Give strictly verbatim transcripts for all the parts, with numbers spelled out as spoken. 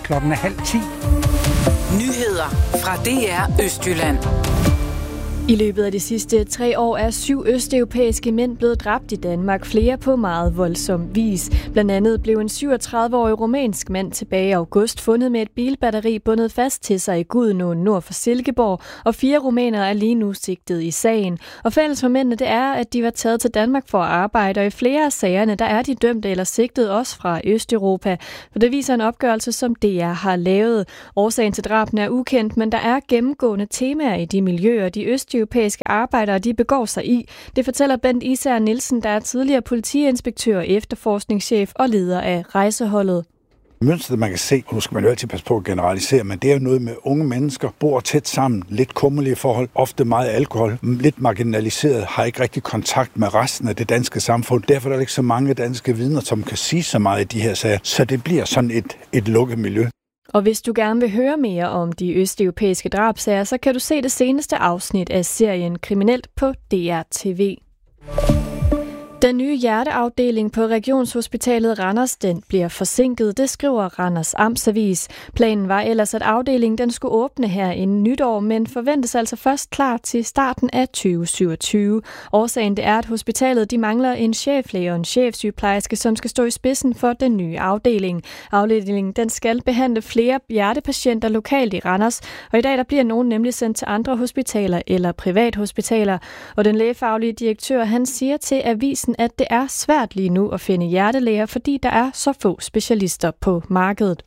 klokken er halv ti. Nyheder fra D R Østjylland. I løbet af de sidste tre år er syv østeuropæiske mænd blevet dræbt i Danmark, flere på meget voldsom vis. Blandt andet blev en syvogtredive-årig rumænsk mand tilbage i august fundet med et bilbatteri bundet fast til sig i Gudenåen nord for Silkeborg, og fire rumænere er lige nu sigtet i sagen. Og fælles for mændene det er, at de var taget til Danmark for at arbejde, og i flere af sagerne der er de dømte eller sigtet også fra Østeuropa. For det viser en opgørelse, som D R har lavet. Årsagen til drabene er ukendt, men der er gennemgående temaer i de miljøer, de østeuropæiske europæiske arbejdere de begår sig i. Det fortæller Bent Især Nielsen, der er tidligere politiinspektør, efterforskningschef og leder af rejseholdet. Mønstret, man kan se, og nu skal man jo altid passe på at generalisere, men det er jo noget med unge mennesker, bor tæt sammen, lidt kummerlige forhold, ofte meget alkohol, lidt marginaliseret, har ikke rigtig kontakt med resten af det danske samfund. Derfor er der ikke så mange danske vidner, som kan sige så meget i de her sager, så det bliver sådan et, et lukket miljø. Og hvis du gerne vil høre mere om de østeuropæiske drabsager, så kan du se det seneste afsnit af serien Kriminelt på D R T V. Den nye hjerteafdeling på Regionshospitalet Randers, den bliver forsinket, det skriver Randers Amtsavis. Planen var ellers, at afdelingen den skulle åbne her inden nytår, men forventes altså først klar til starten af tyve syvogtyve. Årsagen det er, at hospitalet de mangler en cheflæge og en chefsygeplejerske, som skal stå i spidsen for den nye afdeling. Afdelingen den skal behandle flere hjertepatienter lokalt i Randers, og i dag der bliver nogen nemlig sendt til andre hospitaler eller privathospitaler. Og den lægefaglige direktør han siger til avisen, at det er svært lige nu at finde hjertelæger, fordi der er så få specialister på markedet.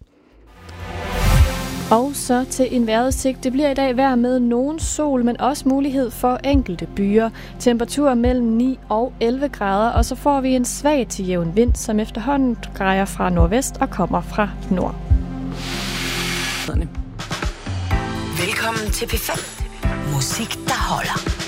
Og så til en vejrudsigt. Det bliver i dag vejr med nogen sol, men også mulighed for enkelte byer. Temperaturer mellem ni og elleve grader, og så får vi en svag til jævn vind, som efterhånden drejer fra nordvest og kommer fra nord. Velkommen til P fem. Musik, der holder.